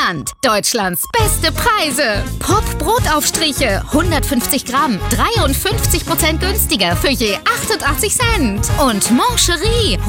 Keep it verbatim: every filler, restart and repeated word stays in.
Hofland. Deutschlands beste Preise. Pop Brotaufstriche, hundertfünfzig Gramm, dreiundfünfzig Prozent günstiger für je achtundachtzig Cent. Und Mancherie,